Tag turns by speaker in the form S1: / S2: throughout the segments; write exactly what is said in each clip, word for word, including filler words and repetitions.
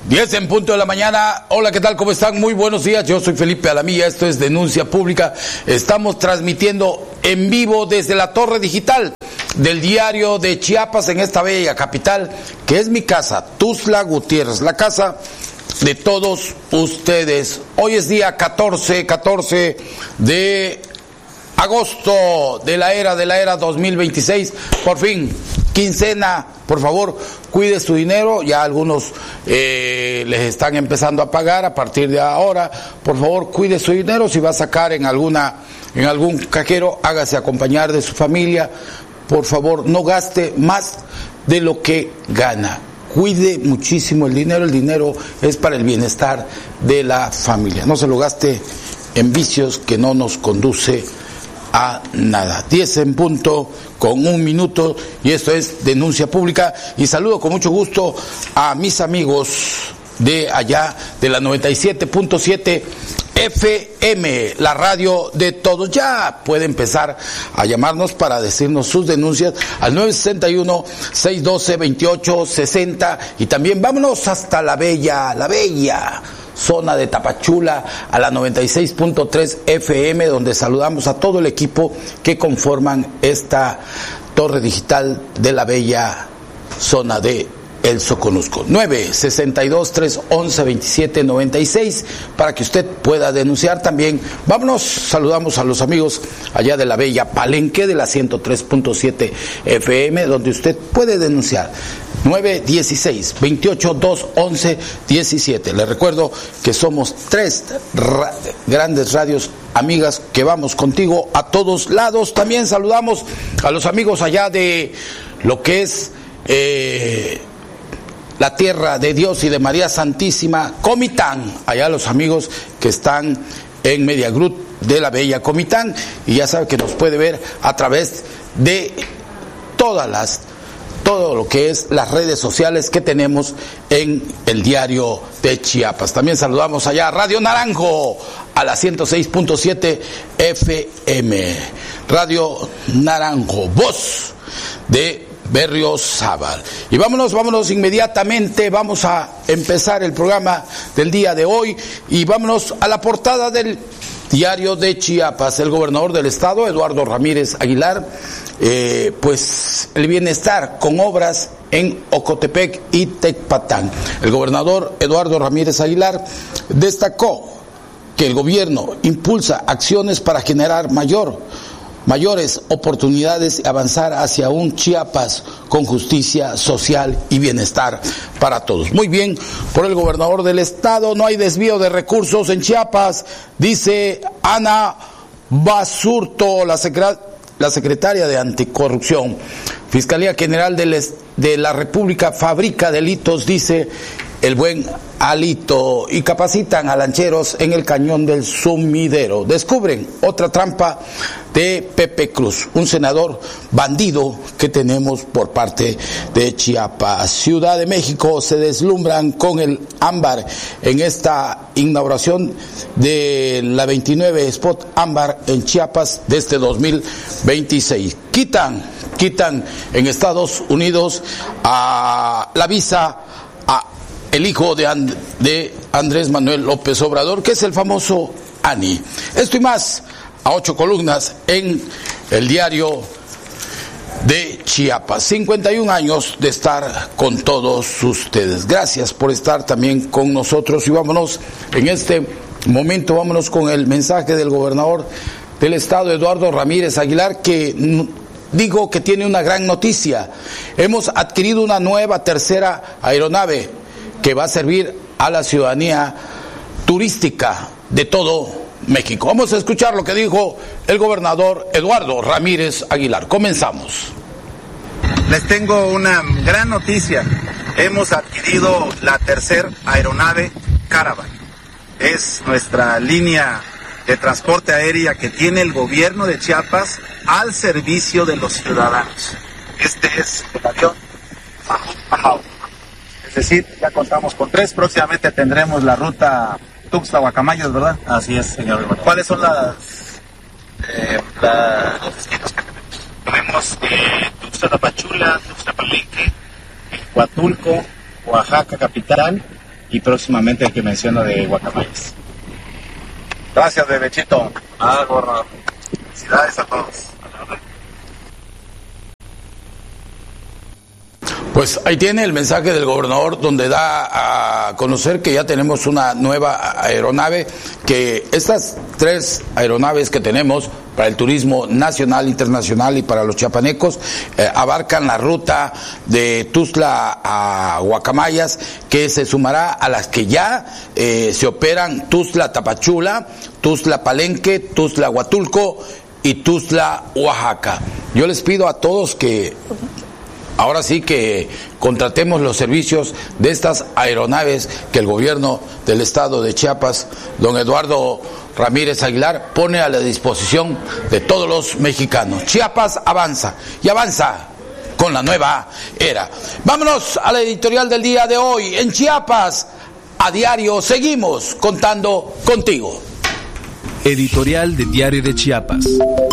S1: diez en punto de la mañana. Hola, ¿qué tal? ¿Cómo están? Muy buenos días. Yo soy Felipe Alamilla. Esto es Denuncia Pública. Estamos transmitiendo en vivo desde la torre digital del diario de Chiapas en esta bella capital, que es mi casa, Tuxtla Gutiérrez, la casa de todos ustedes. Hoy es día catorce, catorce de agosto de la era, de la era dos mil veintiséis. Por fin, quincena. Por favor, cuide su dinero. Ya algunos eh, les están empezando a pagar a partir de ahora. Por favor, cuide su dinero. Si va a sacar en alguna, en algún cajero, hágase acompañar de su familia. Por favor, no gaste más de lo que gana. Cuide muchísimo el dinero. El dinero es para el bienestar de la familia. No se lo gaste en vicios que no nos conduce a nada. diez en punto con un minuto, y esto es Denuncia Pública. Y saludo con mucho gusto a mis amigos de allá de la noventa y siete punto siete F M, la radio de todos. Ya puede empezar a llamarnos para decirnos sus denuncias al nueve sesenta y uno, seiscientos doce, veintiocho sesenta, y también vámonos hasta la bella, la bella zona de Tapachula, a la noventa y seis punto tres F M, donde saludamos a todo el equipo que conforman esta torre digital de la bella zona de El Soconusco. nueve sesenta y dos, trescientos once, veintisiete noventa y seis, para que usted pueda denunciar también. Vámonos, saludamos a los amigos allá de la bella Palenque, de la ciento tres punto siete F M, donde usted puede denunciar. nueve dieciséis, veintiocho, doscientos once, diecisiete. Les recuerdo que somos tres ra- grandes radios amigas que vamos contigo a todos lados. También saludamos a los amigos allá de lo que es eh, la tierra de Dios y de María Santísima, Comitán. Allá los amigos que están en Mediagrut de la bella Comitán, y ya sabe que nos puede ver a través de todas las todo lo que es las redes sociales que tenemos en el diario de Chiapas. También saludamos allá a Radio Naranjo, a la ciento seis punto siete F M. Radio Naranjo, voz de Berriozábal. Y vámonos, vámonos inmediatamente, vamos a empezar el programa del día de hoy, y vámonos a la portada del diario de Chiapas. El gobernador del estado, Eduardo Ramírez Aguilar, eh, pues el bienestar con obras en Ocotepec y Tecpatán. El gobernador Eduardo Ramírez Aguilar destacó que el gobierno impulsa acciones para generar mayor mayores oportunidades y avanzar hacia un Chiapas con justicia social y bienestar para todos. Muy bien, por el gobernador del estado. No hay desvío de recursos en Chiapas, dice Ana Basurto, la, secre- la secretaria de Anticorrupción. Fiscalía General del Est- de la República fabrica delitos, dice el buen Alito, y capacitan a lancheros en el cañón del Sumidero. Descubren otra trampa de Pepe Cruz, un senador bandido que tenemos por parte de Chiapas. Ciudad de México se deslumbran con el ámbar en esta inauguración de la veintinueve Spot Ámbar en Chiapas de este dos mil veintiséis. Quitan, quitan en Estados Unidos a la visa a el hijo de, And- de Andrés Manuel López Obrador, que es el famoso ANI. Esto y más a ocho columnas en el diario de Chiapas. cincuenta y un años de estar con todos ustedes. Gracias por estar también con nosotros, y vámonos en este momento, vámonos con el mensaje del gobernador del estado, Eduardo Ramírez Aguilar, que digo que tiene una gran noticia. Hemos adquirido una nueva tercera aeronave que va a servir a la ciudadanía turística de todo México. Vamos a escuchar lo que dijo el gobernador Eduardo Ramírez Aguilar. Comenzamos.
S2: Les tengo una gran noticia. Hemos adquirido la tercera aeronave Caravan. Es nuestra línea de transporte aérea que tiene el gobierno de Chiapas al servicio de los ciudadanos. Este es el avión Ajau. Es decir, ya contamos con tres, próximamente tendremos la ruta Tuxtla-Guacamayos, ¿verdad?
S3: Así es, señor.
S2: ¿Cuáles son las,
S3: eh, la, los destinos que tenemos? Tenemos eh, Tuxtla-Tapachula, Tuxtla-Palenque, Huatulco, Oaxaca capital y próximamente el que menciono de Guacamayas.
S2: Gracias, Bebechito.
S3: Ah, gobernador.
S2: Felicidades a todos.
S1: Pues ahí tiene el mensaje del gobernador, donde da a conocer que ya tenemos una nueva aeronave, que estas tres aeronaves que tenemos para el turismo nacional, internacional y para los chiapanecos eh, abarcan la ruta de Tuxtla a Guacamayas, que se sumará a las que ya eh, se operan: Tuxtla Tapachula, Tuxtla Palenque, Tuxtla Huatulco y Tuxtla Oaxaca. Yo les pido a todos que ahora sí que contratemos los servicios de estas aeronaves que el gobierno del estado de Chiapas, don Eduardo Ramírez Aguilar, pone a la disposición de todos los mexicanos. Chiapas avanza y avanza con la nueva era. Vámonos a la editorial del día de hoy. En Chiapas a diario seguimos contando contigo.
S4: Editorial de Diario de Chiapas.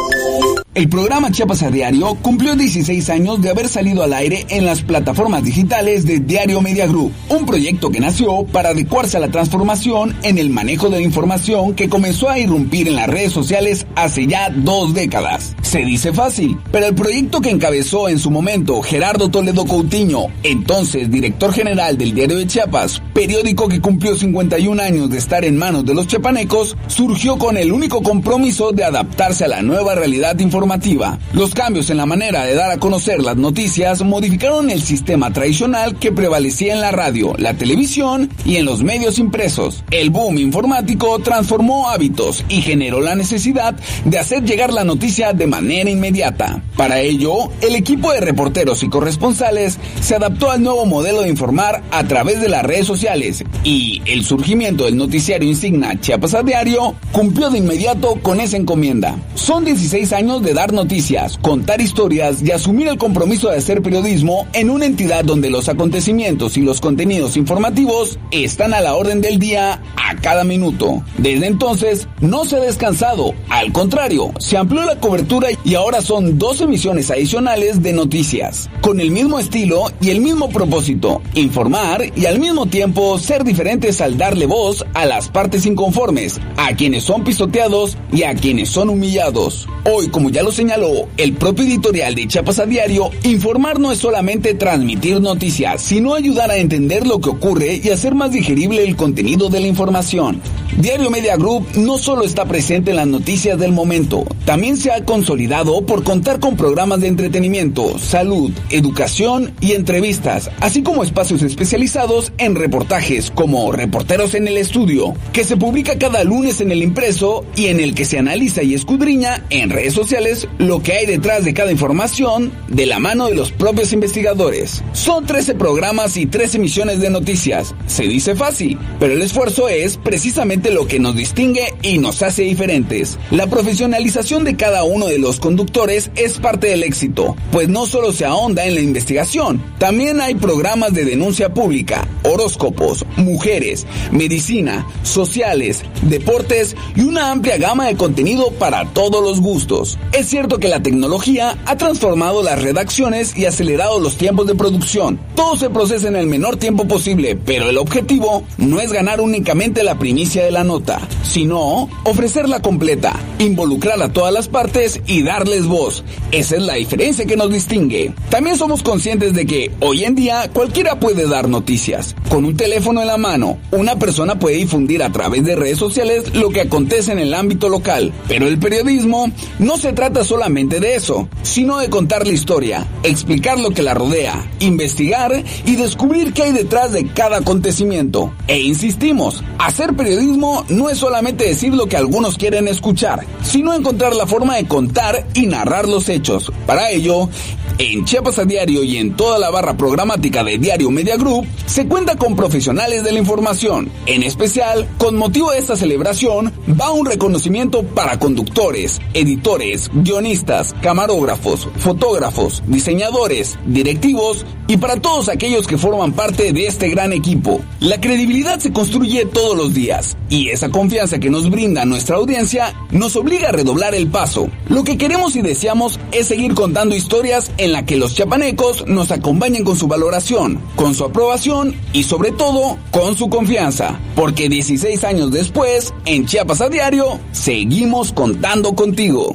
S5: El programa Chiapas a Diario cumplió dieciséis años de haber salido al aire en las plataformas digitales de Diario Media Group, un proyecto que nació para adecuarse a la transformación en el manejo de la información que comenzó a irrumpir en las redes sociales hace ya dos décadas. Se dice fácil, pero el proyecto que encabezó en su momento Gerardo Toledo Coutinho, entonces director general del Diario de Chiapas, periódico que cumplió cincuenta y un años de estar en manos de los chiapanecos, surgió con el único compromiso de adaptarse a la nueva realidad informativa. Los cambios en la manera de dar a conocer las noticias modificaron el sistema tradicional que prevalecía en la radio, la televisión y en los medios impresos. El boom informático transformó hábitos y generó la necesidad de hacer llegar la noticia de manera inmediata. Para ello, el equipo de reporteros y corresponsales se adaptó al nuevo modelo de informar a través de las redes sociales, y el surgimiento del noticiario insignia Chiapas a Diario cumplió de inmediato con esa encomienda. Son dieciséis años de dar noticias, contar historias y asumir el compromiso de hacer periodismo en una entidad donde los acontecimientos y los contenidos informativos están a la orden del día a cada minuto. Desde entonces no se ha descansado, al contrario, se amplió la cobertura y ahora son dos emisiones adicionales de noticias, con el mismo estilo y el mismo propósito: informar y al mismo tiempo ser diferentes al darle voz a las partes inconformes, a quienes son pisoteados y a quienes son humillados. Hoy, como ya lo señaló el propio editorial de Chiapas a Diario, informar no es solamente transmitir noticias, sino ayudar a entender lo que ocurre y hacer más digerible el contenido de la información. Diario Media Group no solo está presente en las noticias del momento, también se ha consolidado por contar con programas de entretenimiento, salud, educación y entrevistas, así como espacios especializados en reportajes como Reporteros en el Estudio, que se publica cada lunes en el impreso y en el que se analiza y escudriña en redes sociales lo que hay detrás de cada información de la mano de los propios investigadores. Son trece programas y tres emisiones de noticias. Se dice fácil, pero el esfuerzo es precisamente lo que nos distingue y nos hace diferentes. La profesionalización de cada uno de los conductores es parte del éxito, pues no solo se ahonda en la investigación, también hay programas de denuncia pública, horóscopos, mujeres, medicina, sociales, deportes y una amplia gama de contenido para todos los gustos. Es cierto que la tecnología ha transformado las redacciones y acelerado los tiempos de producción. Todo se procesa en el menor tiempo posible, pero el objetivo no es ganar únicamente la primicia de la nota, sino ofrecerla completa, involucrar a todas las partes y darles voz. Esa es la diferencia que nos distingue. También somos conscientes de que hoy en día cualquiera puede dar noticias. Con un teléfono en la mano, una persona puede difundir a través de redes sociales lo que acontece en el ámbito local, pero el periodismo no se trata solamente de eso, sino de contar la historia, explicar lo que la rodea, investigar y descubrir qué hay detrás de cada acontecimiento. E insistimos, hacer periodismo no es solamente decir lo que algunos quieren escuchar, sino encontrar la forma de contar y narrar los hechos. Para ello, en Chiapas a Diario y en toda la barra programática de Diario Media Group se cuenta con profesionales de la información. En especial, con motivo de esta celebración, va un reconocimiento para conductores, editores, guionistas, camarógrafos, fotógrafos, diseñadores, directivos y para todos aquellos que forman parte de este gran equipo. La credibilidad se construye todos los días y esa confianza que nos brinda nuestra audiencia nos obliga a redoblar el paso. Lo que queremos y deseamos es seguir contando historias en en la que los chiapanecos nos acompañan con su valoración, con su aprobación y sobre todo con su confianza, porque dieciséis años después, en Chiapas a Diario, seguimos contando contigo.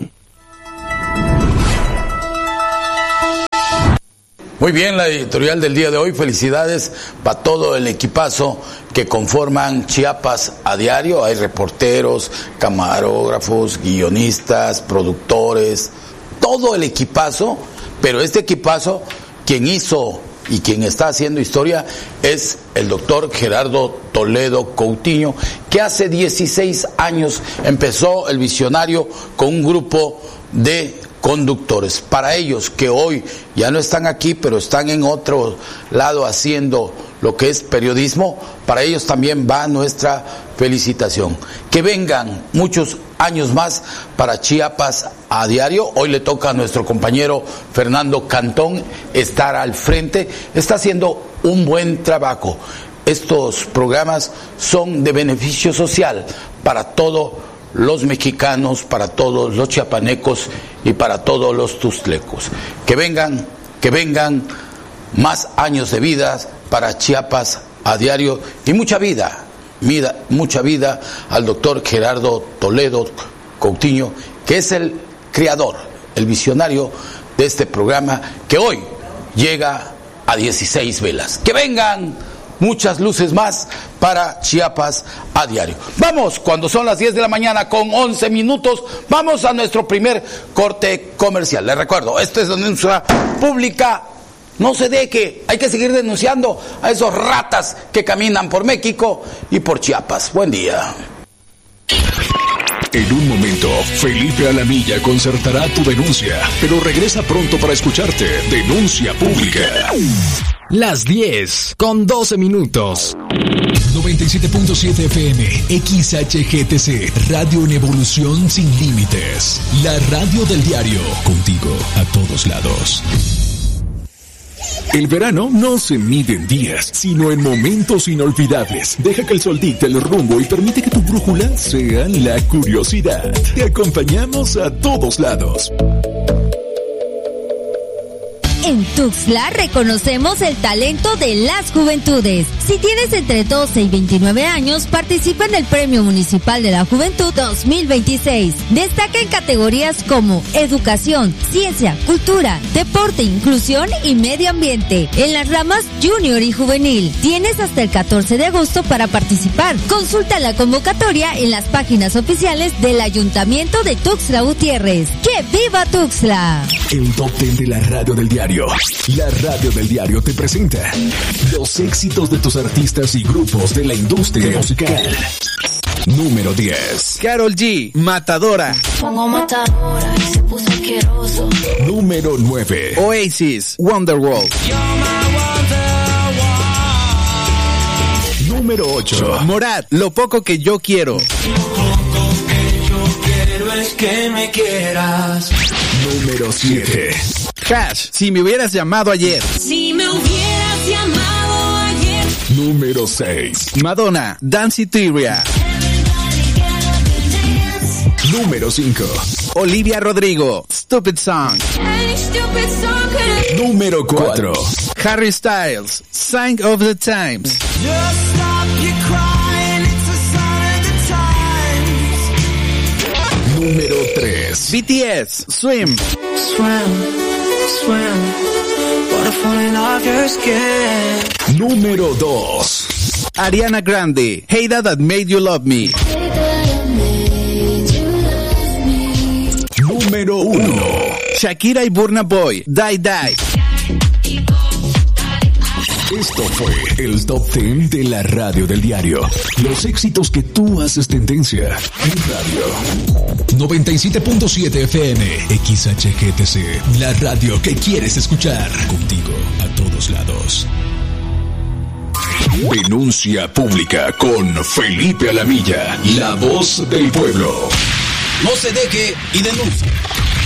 S1: Muy bien, la editorial del día de hoy. Felicidades para todo el equipazo que conforman Chiapas a Diario. Hay reporteros, camarógrafos, guionistas, productores, todo el equipazo. Pero este equipazo, quien hizo y quien está haciendo historia es el doctor Gerardo Toledo Coutinho, que hace dieciséis años empezó el Visionario con un grupo de conductores. Para ellos que hoy ya no están aquí, pero están en otro lado haciendo lo que es periodismo, para ellos también va nuestra felicitación. Que vengan muchos años más para Chiapas a Diario. Hoy le toca a nuestro compañero Fernando Cantón estar al frente. Está haciendo un buen trabajo. Estos programas son de beneficio social para todo los mexicanos, para todos los chiapanecos y para todos los tuxtlecos. Que vengan, que vengan más años de vida para Chiapas a Diario y mucha vida, vida mucha vida al doctor Gerardo Toledo Coutinho, que es el creador, el visionario de este programa que hoy llega a dieciséis velas. Que vengan muchas luces más para Chiapas a Diario. Vamos, cuando son las diez de la mañana con once minutos, vamos a nuestro primer corte comercial. Les recuerdo, esto es Denuncia Pública. No se deje, hay que seguir denunciando a esos ratas que caminan por México y por Chiapas. Buen día.
S4: En un momento, Felipe Alamilla concertará tu denuncia, pero regresa pronto para escucharte. Denuncia Pública. Las diez con doce minutos. noventa y siete punto siete F M, X H G T C, Radio en Evolución Sin Límites. La radio del diario, contigo a todos lados. El verano no se mide en días, sino en momentos inolvidables. Deja que el sol dicte el rumbo y permite que tu brújula sea la curiosidad. Te acompañamos a todos lados.
S6: En Tuxtla reconocemos el talento de las juventudes. Si tienes entre doce y veintinueve años, participa en el Premio Municipal de la Juventud dos mil veintiséis. Destaca en categorías como educación, ciencia, cultura, deporte, inclusión y medio ambiente. En las ramas junior y juvenil. Tienes hasta el catorce de agosto para participar. Consulta la convocatoria en las páginas oficiales del Ayuntamiento de Tuxtla Gutiérrez. ¡Que viva Tuxtla!
S4: El top diez de la radio del diario. La radio del diario te presenta los éxitos de tus artistas y grupos de la industria musical. Número diez.
S7: Karol G, Matadora.
S8: Pongo matadora y se puso asqueroso.
S4: Número nueve.
S7: Oasis, Wonderwall.
S4: Número ocho.
S7: Morat, Lo poco que yo quiero.
S8: Lo poco que yo quiero es que me quieras.
S4: Número siete.
S7: Cash, Si me hubieras llamado ayer.
S8: Si me hubieras llamado ayer.
S4: Número seis.
S7: Madonna, Danceteria.
S4: Número cinco.
S7: Olivia Rodrigo, Stupid Song.
S8: Hey, stupid song.
S4: Número cuatro.
S7: Harry Styles, Sign of the Times.
S8: Just stop your crying, it's a sign of the times.
S4: Número tres.
S7: B T S, Swim.
S8: Swim. Swim, waterfalling off your skin.
S4: Número dos.
S7: Ariana Grande, Hater That Made You Love Me.
S4: Número uno.
S7: Shakira y Burna Boy, Die Die.
S4: Esto fue el Top diez de la radio del diario. Los éxitos que tú haces tendencia en radio. noventa y siete punto siete F M, X H G T C, la radio que quieres escuchar. Contigo a todos lados. Denuncia Pública con Felipe Alamilla, la voz del pueblo.
S1: No se deje y denuncie.